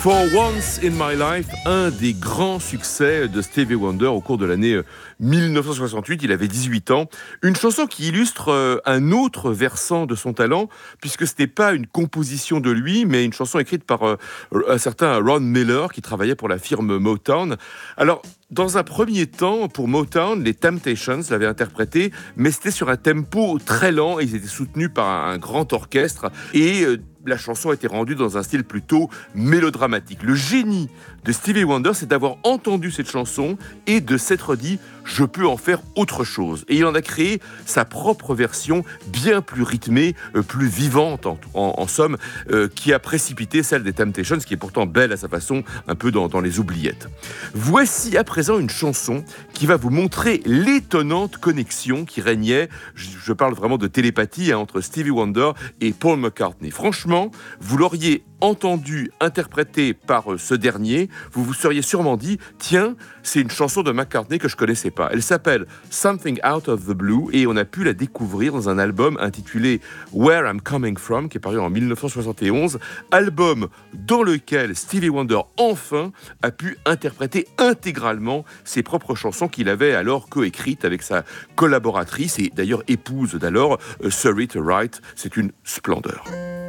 For Once in My Life, un des grands succès de Stevie Wonder au cours de l'année 1968. Il avait 18 ans. Une chanson qui illustre un autre versant de son talent, puisque ce n'était pas une composition de lui, mais une chanson écrite par un certain Ron Miller, qui travaillait pour la firme Motown. Alors, dans un premier temps, pour Motown, les Temptations l'avaient interprété, mais c'était sur un tempo très lent. Ils étaient soutenus par un grand orchestre et la chanson a été rendue dans un style plutôt mélodramatique. Le génie de Stevie Wonder, c'est d'avoir entendu cette chanson et de s'être dit « je peux en faire autre chose ». Et il en a créé sa propre version, bien plus rythmée, plus vivante en somme, qui a précipité celle des Temptations, qui est pourtant belle à sa façon, un peu dans les oubliettes. Voici à présent une chanson qui va vous montrer l'étonnante connexion qui régnait, je parle vraiment de télépathie, entre Stevie Wonder et Paul McCartney. Franchement, vous l'auriez entendu interprété par ce dernier, vous vous seriez sûrement dit « Tiens, c'est une chanson de McCartney que je connaissais pas ». Elle s'appelle « Something Out of the Blue » et on a pu la découvrir dans un album intitulé « Where I'm Coming From » qui est paru en 1971, album dans lequel Stevie Wonder enfin a pu interpréter intégralement ses propres chansons qu'il avait alors coécrites avec sa collaboratrice et d'ailleurs épouse d'alors, Surrey Wright. C'est une splendeur.